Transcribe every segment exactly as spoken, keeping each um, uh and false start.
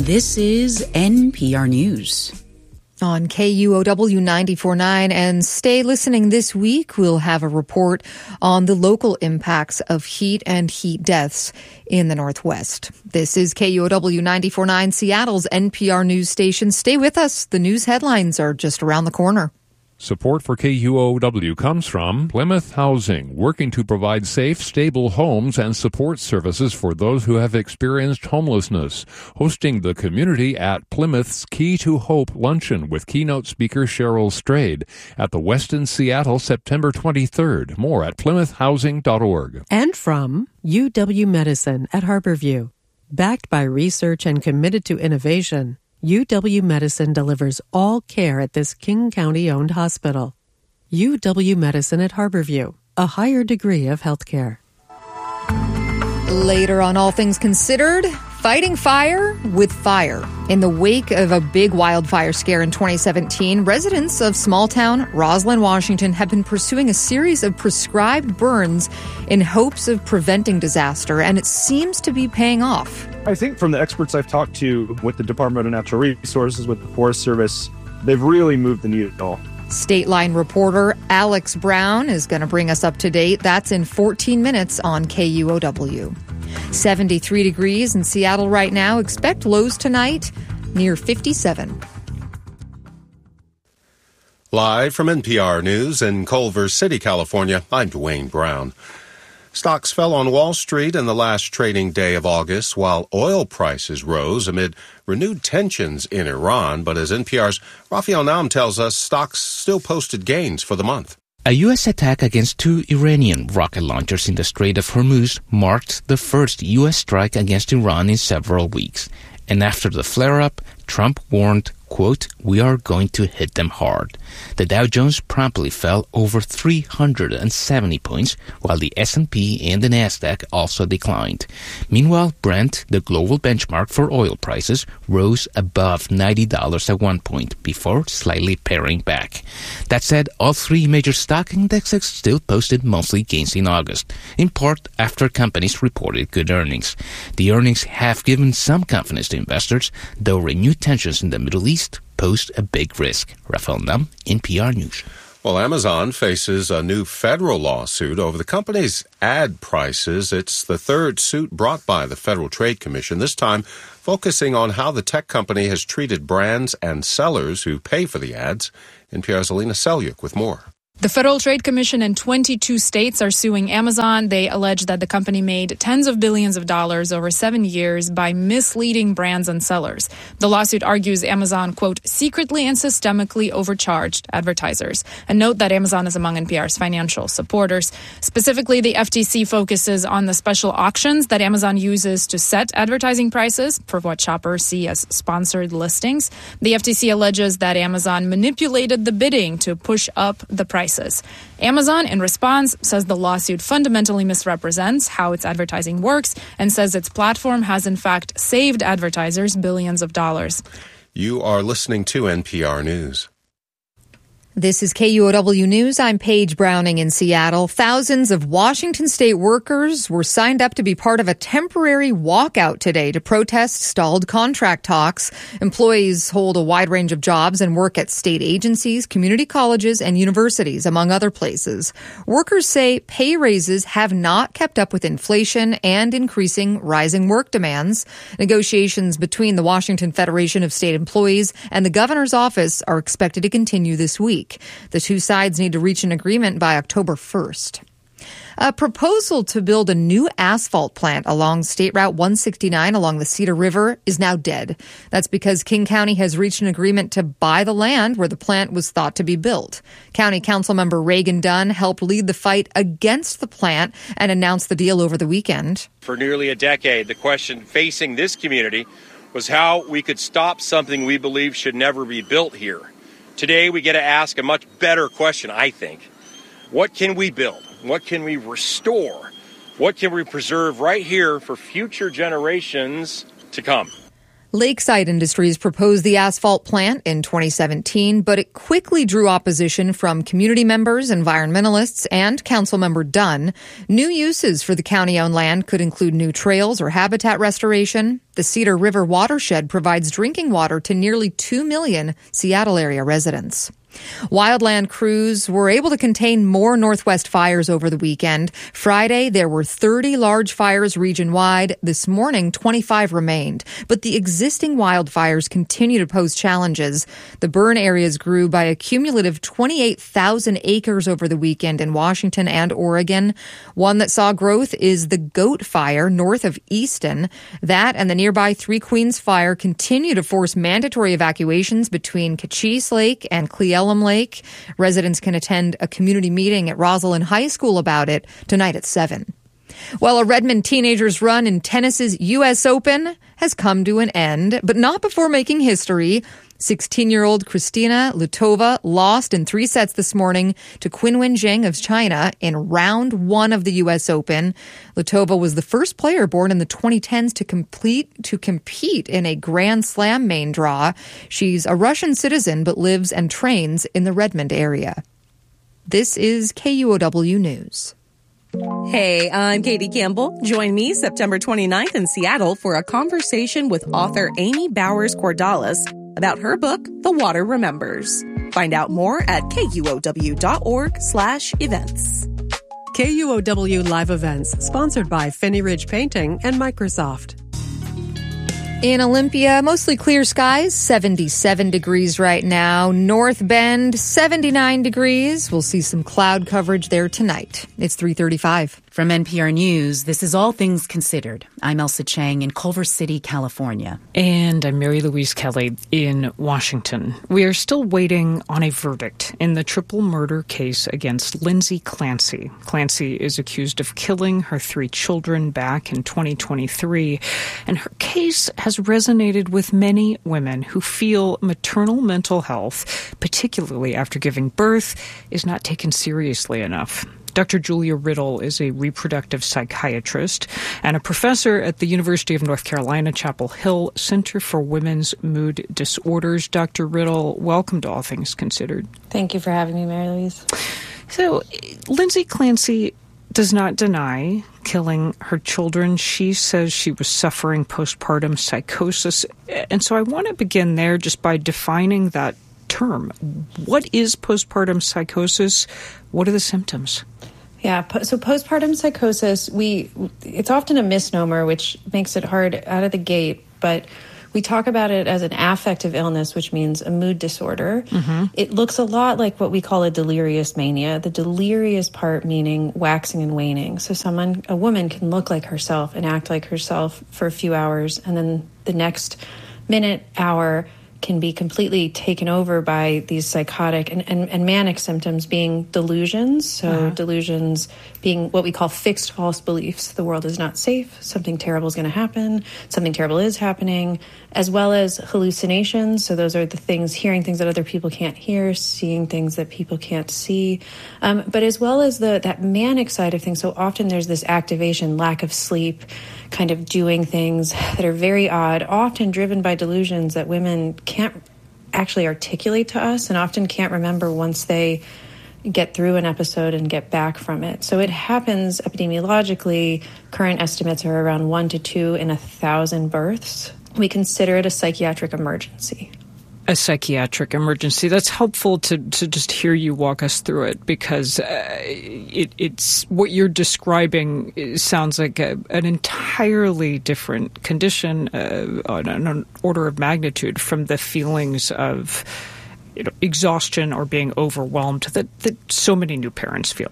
This is N P R News. On K U O W ninety-four point nine, and stay listening this week. We'll have a report on the local impacts of heat and heat deaths in the Northwest. This is K U O W ninety-four point nine, Seattle's N P R news station. Stay with us. The news headlines are just around the corner. Support for K U O W comes from Plymouth Housing, working to provide safe, stable homes and support services for those who have experienced homelessness. Hosting the community at Plymouth's Key to Hope Luncheon with keynote speaker Cheryl Strayed at the Westin Seattle, September twenty-third. More at plymouth housing dot org. And from U W Medicine at Harborview. Backed by research and committed to innovation, U W Medicine delivers all care at this King County-owned hospital. U W Medicine at Harborview, a higher degree of healthcare. Later on All Things Considered, fighting fire with fire. In the wake of a big wildfire scare in twenty seventeen, residents of small-town Roslyn, Washington have been pursuing a series of prescribed burns in hopes of preventing disaster, and it seems to be paying off. I think from the experts I've talked to with the Department of Natural Resources, with the Forest Service, they've really moved the needle. State Line reporter Alex Brown is going to bring us up to date. That's in fourteen minutes on K U O W. seventy-three degrees in Seattle right now. Expect lows tonight near fifty-seven. Live from N P R News in Culver City, California, I'm Dwayne Brown. Stocks fell on Wall Street in the last trading day of August, while oil prices rose amid renewed tensions in Iran. But as N P R's Raphael Naum tells us, stocks still posted gains for the month. A U S attack against two Iranian rocket launchers in the Strait of Hormuz marked the first U S strike against Iran in several weeks. And after the flare-up, Trump warned, quote, "We are going to hit them hard." The Dow Jones promptly fell over three hundred seventy points, while the S and P and the Nasdaq also declined. Meanwhile, Brent, the global benchmark for oil prices, rose above ninety dollars at one point before slightly paring back. That said, all three major stock indexes still posted monthly gains in August, in part after companies reported good earnings. The earnings have given some confidence to investors, though renewed tensions in the Middle East pose a big risk. Raphael Naum, N P R News. Well, Amazon faces a new federal lawsuit over the company's ad prices. It's the third suit brought by the Federal Trade Commission, this time focusing on how the tech company has treated brands and sellers who pay for the ads. N P R's Alina Selyuk with more. The Federal Trade Commission in twenty-two states are suing Amazon. They allege that the company made tens of billions of dollars over seven years by misleading brands and sellers. The lawsuit argues Amazon, quote, secretly and systemically overcharged advertisers. And note that Amazon is among N P R's financial supporters. Specifically, the F T C focuses on the special auctions that Amazon uses to set advertising prices for what shoppers see as sponsored listings. The F T C alleges that Amazon manipulated the bidding to push up the price. Amazon, in response, says the lawsuit fundamentally misrepresents how its advertising works and says its platform has, in fact, saved advertisers billions of dollars. You are listening to N P R News. This is K U O W News. I'm Paige Browning in Seattle. Thousands of Washington state workers were signed up to be part of a temporary walkout today to protest stalled contract talks. Employees hold a wide range of jobs and work at state agencies, community colleges, and universities, among other places. Workers say pay raises have not kept up with inflation and increasing rising work demands. Negotiations between the Washington Federation of State Employees and the governor's office are expected to continue this week. The two sides need to reach an agreement by October first. A proposal to build a new asphalt plant along State Route one sixty-nine along the Cedar River is now dead. That's because King County has reached an agreement to buy the land where the plant was thought to be built. County Council member Reagan Dunn helped lead the fight against the plant and announced the deal over the weekend. For nearly a decade, the question facing this community was how we could stop something we believe should never be built here. Today, we get to ask a much better question, I think. What can we build? What can we restore? What can we preserve right here for future generations to come? Lakeside Industries proposed the asphalt plant in twenty seventeen, but it quickly drew opposition from community members, environmentalists, and Councilmember Dunn. New uses for the county-owned land could include new trails or habitat restoration. The Cedar River watershed provides drinking water to nearly two million Seattle area residents. Wildland crews were able to contain more Northwest fires over the weekend. Friday, there were thirty large fires region-wide. This morning, twenty-five remained. But the existing wildfires continue to pose challenges. The burn areas grew by a cumulative twenty-eight thousand acres over the weekend in Washington and Oregon. One that saw growth is the Goat Fire north of Easton. That and the nearby Three Queens Fire continue to force mandatory evacuations between Cochise Lake and Cle Elum Lake. Residents can attend a community meeting at Roslyn High School about it tonight at seven. Well, a Redmond teenagers' run in tennis's U S Open has come to an end, but not before making history. sixteen-year-old Kristina Lutova lost in three sets this morning to Qinwen Zheng of China in round one of the U S Open. Lutova was the first player born in the twenty tens to complete to compete in a Grand Slam main draw. She's a Russian citizen but lives and trains in the Redmond area. This is K U O W News. Hey, I'm Katie Campbell. Join me September twenty-ninth in Seattle for a conversation with author Amy Bowers-Cordalis about her book, The Water Remembers. Find out more at kuow.org slash events. K U O W Live Events, sponsored by Finney Ridge Painting and Microsoft. In Olympia, mostly clear skies, seventy-seven degrees right now. North Bend, seventy-nine degrees. We'll see some cloud coverage there tonight. It's three thirty-five. From N P R News, this is All Things Considered. I'm Elsa Chang in Culver City, California. And I'm Mary Louise Kelly in Washington. We are still waiting on a verdict in the triple murder case against Lindsay Clancy. Clancy is accused of killing her three children back in twenty twenty-three, and her case has resonated with many women who feel maternal mental health, particularly after giving birth, is not taken seriously enough. Doctor Julia Riddle is a reproductive psychiatrist and a professor at the University of North Carolina, Chapel Hill Center for Women's Mood Disorders. Doctor Riddle, welcome to All Things Considered. Thank you for having me, Mary Louise. So, Lindsay Clancy does not deny killing her children. She says she was suffering postpartum psychosis. And so I want to begin there just by defining that term. What is postpartum psychosis? What are the symptoms? Yeah, so postpartum psychosis, we it's often a misnomer, which makes it hard out of the gate, but we talk about it as an affective illness, which means a mood disorder. Mm-hmm. It looks a lot like what we call a delirious mania, the delirious part meaning waxing and waning. So someone, a woman can look like herself and act like herself for a few hours, and then the next minute, hour, can be completely taken over by these psychotic and, and, and manic symptoms being delusions. So uh-huh. delusions being what we call fixed false beliefs. The world is not safe. Something terrible is going to happen. Something terrible is happening, as well as hallucinations. So those are the things, hearing things that other people can't hear, seeing things that people can't see. Um, but as well as the that manic side of things. So often there's this activation, lack of sleep, kind of doing things that are very odd, often driven by delusions that women can't actually articulate to us and often can't remember once they get through an episode and get back from it. So it happens epidemiologically. Current estimates are around one to two in a thousand births. We consider it a psychiatric emergency. A psychiatric emergency. That's helpful to, to just hear you walk us through it, because uh, it, it's what you're describing sounds like a, an entirely different condition, uh, on an order of magnitude from the feelings of, you know, exhaustion or being overwhelmed that, that so many new parents feel.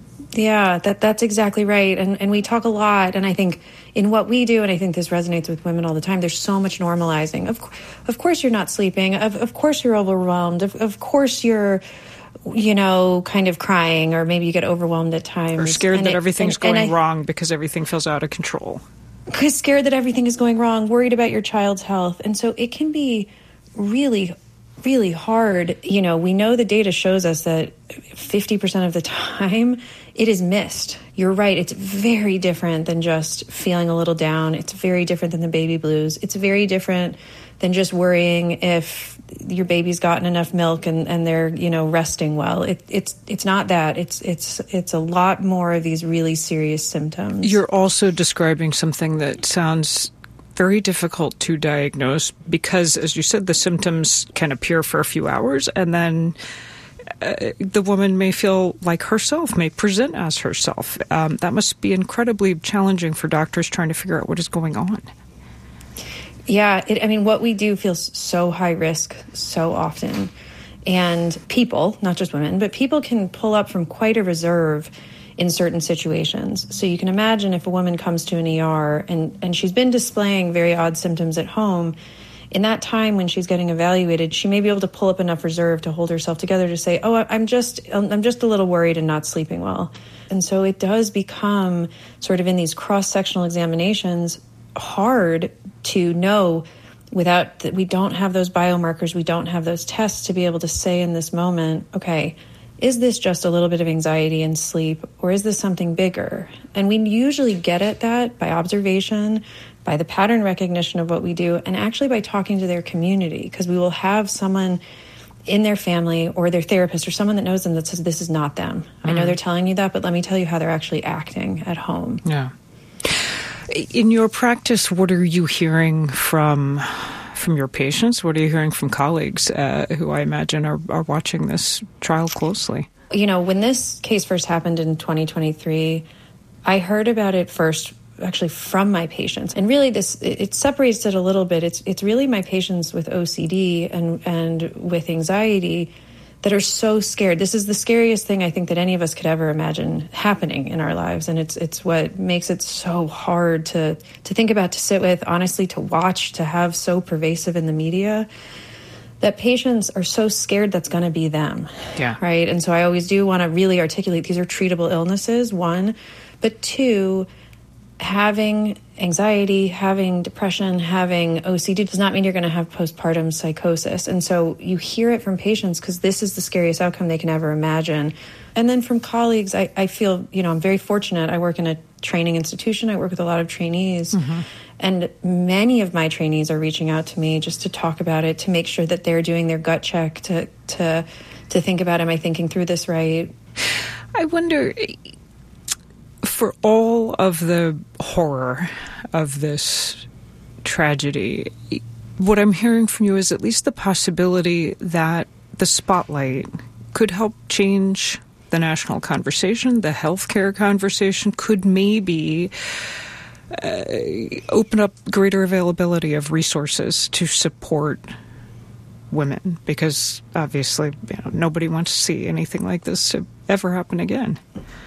Yeah, that that's exactly right. And and we talk a lot, and I think in what we do, and I think this resonates with women all the time, there's so much normalizing. Of of course you're not sleeping. Of of course you're overwhelmed. Of of course you're, you know, kind of crying, or maybe you get overwhelmed at times. Or scared and that it, everything's and, going and I, wrong because everything feels out of control. Because scared that everything is going wrong, worried about your child's health. And so it can be really really hard. You know, we know the data shows us that fifty percent of the time it is missed you're right. It's very different than just feeling a little down. It's very different than the baby blues. It's very different than just worrying if your baby's gotten enough milk and, and they're, you know, resting well. It, it's it's not that. It's it's it's a lot more of these really serious symptoms. You're also describing something that sounds very difficult to diagnose because, as you said, the symptoms can appear for a few hours and then uh, the woman may feel like herself, may present as herself. Um, that must be incredibly challenging for doctors trying to figure out what is going on. Yeah, it, I mean, what we do feels so high risk so often. And people, not just women, but people can pull up from quite a reserve in certain situations. So you can imagine if a woman comes to an E R and, and she's been displaying very odd symptoms at home, in that time when she's getting evaluated, she may be able to pull up enough reserve to hold herself together to say, oh, I'm just I'm just a little worried and not sleeping well. And so it does become sort of in these cross-sectional examinations hard to know without that we don't have those biomarkers, we don't have those tests to be able to say in this moment, okay, is this just a little bit of anxiety and sleep, or is this something bigger? And we usually get at that by observation, by the pattern recognition of what we do, and actually by talking to their community, because we will have someone in their family or their therapist or someone that knows them that says, this is not them. Mm. I know they're telling you that, but let me tell you how they're actually acting at home. Yeah. In your practice, what are you hearing from from your patients? What are you hearing from colleagues uh, who I imagine are, are watching this trial closely? You know, when this case first happened in twenty twenty-three, I heard about it first actually from my patients. And really this, it, it separates it a little bit. It's it's really my patients with O C D and, and with anxiety that are so scared. This is the scariest thing I think that any of us could ever imagine happening in our lives. And it's it's what makes it so hard to, to think about, to sit with, honestly, to watch, to have so pervasive in the media, that patients are so scared that's going to be them. Yeah. Right? And so I always do want to really articulate these are treatable illnesses, one. But two, having anxiety, having depression, having O C D does not mean you're going to have postpartum psychosis. And so you hear it from patients because this is the scariest outcome they can ever imagine. And then from colleagues, I, I feel, you know, I'm very fortunate. I work in a training institution. I work with a lot of trainees. Mm-hmm. And many of my trainees are reaching out to me just to talk about it, to make sure that they're doing their gut check, to to to think about, am I thinking through this right? I wonder, for all of the horror of this tragedy, what I'm hearing from you is at least the possibility that the spotlight could help change the national conversation, the healthcare conversation, could maybe uh, open up greater availability of resources to support women, because obviously, you know, nobody wants to see anything like this to ever happen again.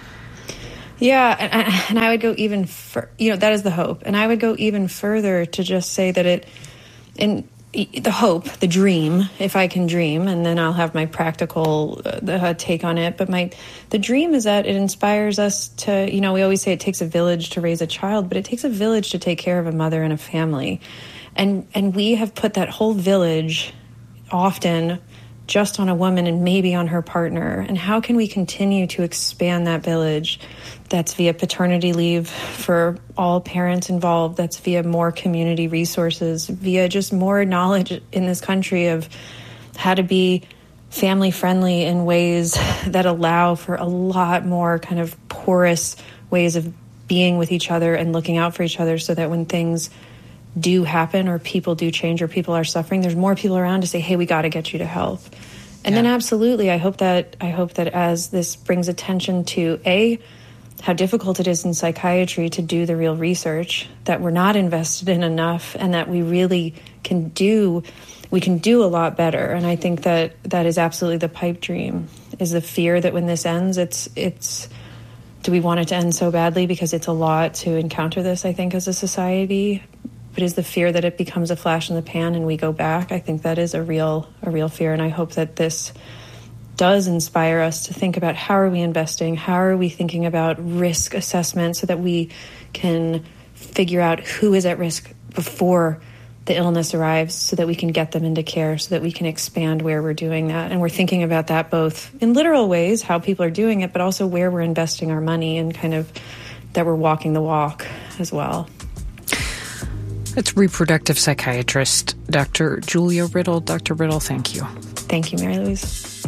Yeah, and, and I would go even further, you know, that is the hope. And I would go even further to just say that it, in the hope, the dream, if I can dream, and then I'll have my practical uh, take on it. But my, the dream is that it inspires us to, you know, we always say it takes a village to raise a child, but it takes a village to take care of a mother and a family. And, and we have put that whole village often just on a woman and maybe on her partner. And how can we continue to expand that village? That's via paternity leave for all parents involved. That's via more community resources, via just more knowledge in this country of how to be family friendly in ways that allow for a lot more kind of porous ways of being with each other and looking out for each other, so that when things do happen or people do change or people are suffering, there's more people around to say, hey, we got to get you to health. And yeah. Then absolutely, I hope that I hope that as this brings attention to A, how difficult it is in psychiatry to do the real research, that we're not invested in enough, and that we really can do, we can do a lot better. And I think that that is absolutely the pipe dream, is the fear that when this ends, it's, it's, do we want it to end so badly? Because it's a lot to encounter this, I think, as a society. But is the fear that it becomes a flash in the pan and we go back? I think that is a real, a real fear. And I hope that this does inspire us to think about, how are we investing? How are we thinking about risk assessment so that we can figure out who is at risk before the illness arrives so that we can get them into care, so that we can expand where we're doing that. And we're thinking about that both in literal ways, how people are doing it, but also where we're investing our money and kind of that we're walking the walk as well. It's reproductive psychiatrist Doctor Julia Riddle. Doctor Riddle, thank you. Thank you, Mary Louise.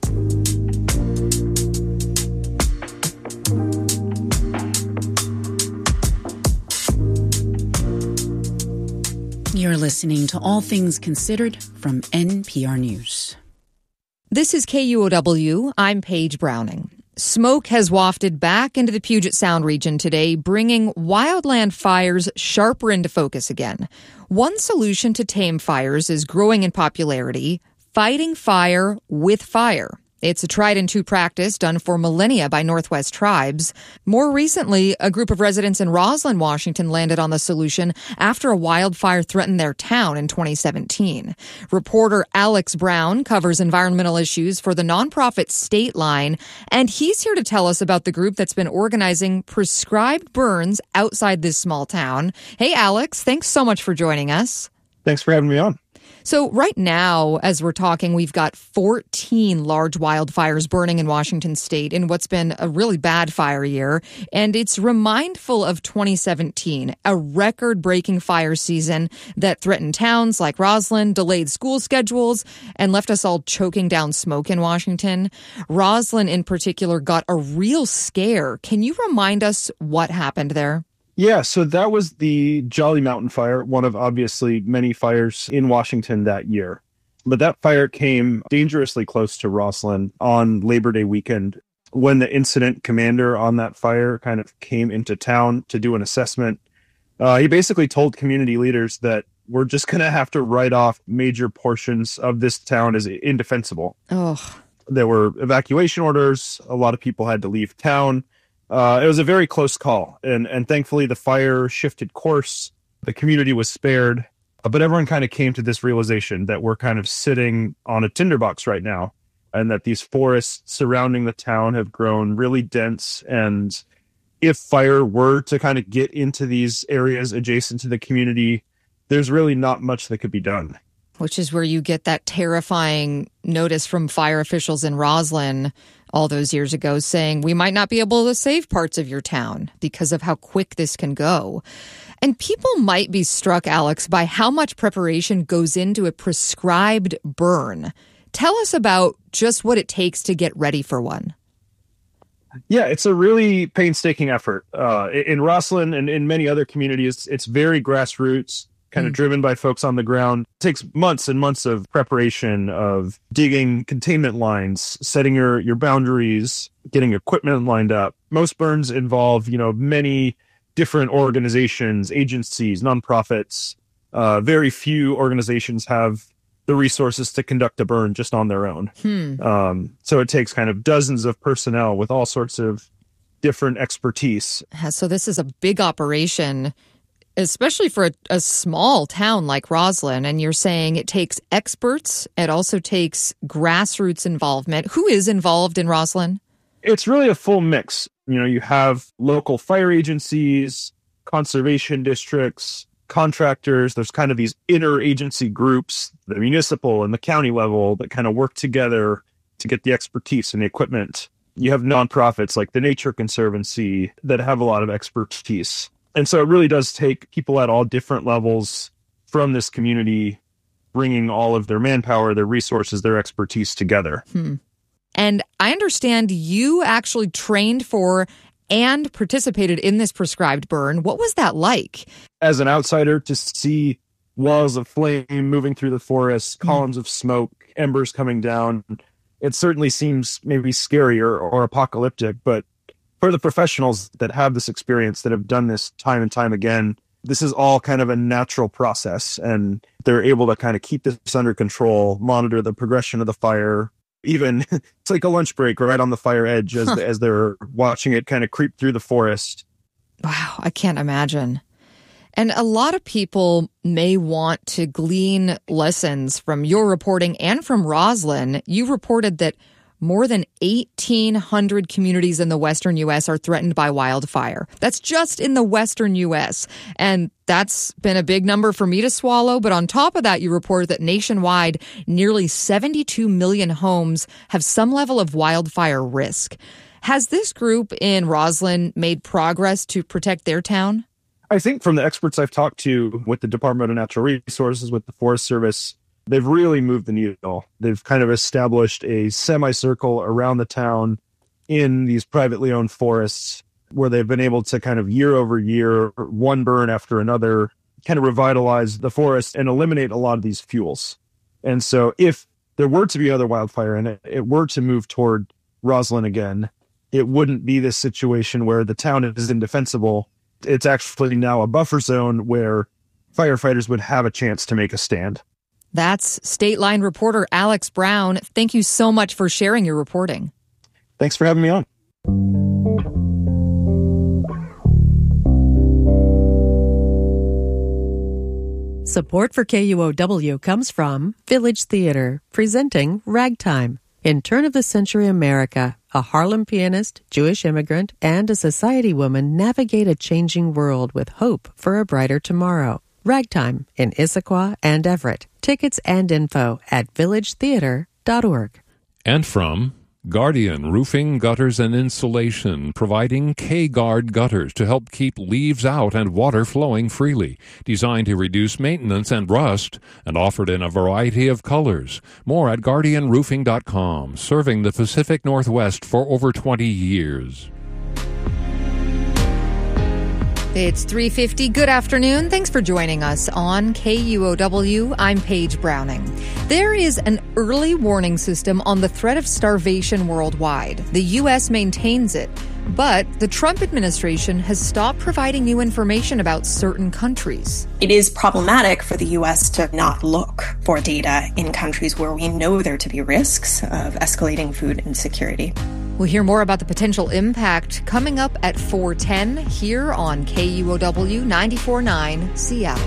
You're listening to All Things Considered from N P R News. This is K U O W. I'm Paige Browning. Smoke has wafted back into the Puget Sound region today, bringing wildland fires sharper into focus again. One solution to tame fires is growing in popularity, fighting fire with fire. It's a tried-and-true practice done for millennia by Northwest tribes. More recently, a group of residents in Roslyn, Washington, landed on the solution after a wildfire threatened their town in twenty seventeen. Reporter Alex Brown covers environmental issues for the nonprofit State Line, and he's here to tell us about the group that's been organizing prescribed burns outside this small town. Hey, Alex, thanks so much for joining us. Thanks for having me on. So right now, as we're talking, we've got fourteen large wildfires burning in Washington state in what's been a really bad fire year. And it's remindful of twenty seventeen, a record-breaking fire season that threatened towns like Roslyn, delayed school schedules, and left us all choking down smoke in Washington. Roslyn, in particular, got a real scare. Can you remind us what happened there? Yeah, so that was the Jolly Mountain Fire, one of obviously many fires in Washington that year. But that fire came dangerously close to Roslyn on Labor Day weekend when the incident commander on that fire kind of came into town to do an assessment. Uh, he basically told community leaders that we're just going to have to write off major portions of this town as indefensible. Oh. There were evacuation orders. A lot of people had to leave town. Uh, it was a very close call, and, and thankfully the fire shifted course. The community was spared, but everyone kind of came to this realization that we're kind of sitting on a tinderbox right now, and that these forests surrounding the town have grown really dense, and if fire were to kind of get into these areas adjacent to the community, there's really not much that could be done. Which is where you get that terrifying notice from fire officials in Roslyn all those years ago saying we might not be able to save parts of your town because of how quick this can go. And people might be struck, Alex, by how much preparation goes into a prescribed burn. Tell us about just what it takes to get ready for one. Yeah, it's a really painstaking effort. Uh, in Roslyn and in many other communities, it's very grassroots, kind of mm. driven by folks on the ground. It takes months and months of preparation, of digging containment lines, setting your, your boundaries, getting equipment lined up. Most burns involve, you know, many different organizations, agencies, nonprofits. Uh, very few organizations have the resources to conduct a burn just on their own. Hmm. Um, so it takes kind of dozens of personnel with all sorts of different expertise. So this is a big operation, especially for a, a small town like Roslyn. And you're saying it takes experts. It also takes grassroots involvement. Who is involved in Roslyn? It's really a full mix. You know, you have local fire agencies, conservation districts, contractors. There's kind of these interagency groups, the municipal and the county level, that kind of work together to get the expertise and the equipment. You have nonprofits like the Nature Conservancy that have a lot of expertise. And so it really does take people at all different levels from this community, bringing all of their manpower, their resources, their expertise together. Hmm. And I understand you actually trained for and participated in this prescribed burn. What was that like? As an outsider, to see walls of flame moving through the forest, columns mm. of smoke, embers coming down, it certainly seems maybe scary or, or apocalyptic, but for the professionals that have this experience, that have done this time and time again, this is all kind of a natural process, and they're able to kind of keep this under control, monitor the progression of the fire. Even it's like a lunch break right on the fire edge as, huh. as they're watching it kind of creep through the forest. Wow, I can't imagine. And a lot of people may want to glean lessons from your reporting and from Roslyn. You reported that More than eighteen hundred communities in the western U S are threatened by wildfire. That's just in the western U S. And that's been a big number for me to swallow. But on top of that, you report that nationwide, nearly seventy-two million homes have some level of wildfire risk. Has this group in Roslyn made progress to protect their town? I think from the experts I've talked to with the Department of Natural Resources, with the Forest Service, they've really moved the needle. They've kind of established a semicircle around the town in these privately owned forests where they've been able to kind of year over year, one burn after another, kind of revitalize the forest and eliminate a lot of these fuels. And so if there were to be other wildfire and it, it were to move toward Roslyn again, it wouldn't be this situation where the town is indefensible. It's actually now a buffer zone where firefighters would have a chance to make a stand. That's State Line reporter Alex Brown. Thank you so much for sharing your reporting. Thanks for having me on. Support for K U O W comes from Village Theater, presenting Ragtime. In turn-of-the-century America, a Harlem pianist, Jewish immigrant, and a society woman navigate a changing world with hope for a brighter tomorrow. Ragtime in Issaquah and Everett. Tickets and info at village theater dot org. And from Guardian Roofing, Gutters, and Insulation, providing K-Guard gutters to help keep leaves out and water flowing freely. Designed to reduce maintenance and rust, and offered in a variety of colors. More at guardian roofing dot com, serving the Pacific Northwest for over twenty years. It's three fifty. Good afternoon. Thanks for joining us on K U O W. I'm Paige Browning. There is an early warning system on the threat of starvation worldwide. The U S maintains it, but the Trump administration has stopped providing new information about certain countries. It is problematic for the U S to not look for data in countries where we know there to be risks of escalating food insecurity. We'll hear more about the potential impact coming up at four ten here on K U O W ninety-four point nine Seattle.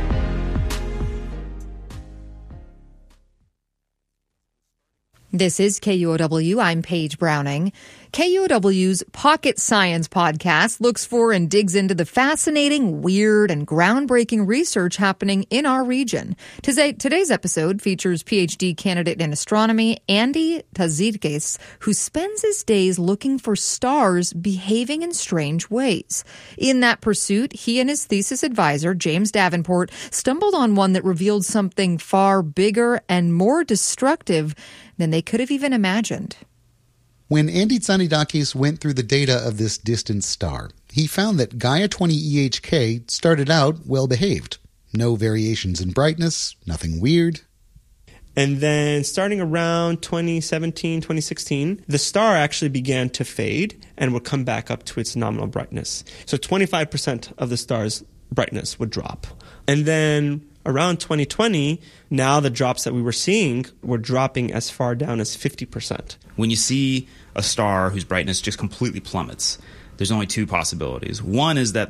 This is K U O W. I'm Paige Browning. K U O W's Pocket Science podcast looks for and digs into the fascinating, weird, and groundbreaking research happening in our region. Today, today's episode features P H D candidate in astronomy Andy Tazidkis, who spends his days looking for stars behaving in strange ways. In that pursuit, he and his thesis advisor, James Davenport, stumbled on one that revealed something far bigger and more destructive than they could have even imagined. When Andy Tsanidakis went through the data of this distant star, he found that Gaia twenty E H K started out well-behaved. No variations in brightness, nothing weird. And then starting around twenty seventeen, twenty sixteen, the star actually began to fade and would come back up to its nominal brightness. So twenty-five percent of the star's brightness would drop. And then around twenty twenty, now the drops that we were seeing were dropping as far down as fifty percent. When you see a star whose brightness just completely plummets, there's only two possibilities. One is that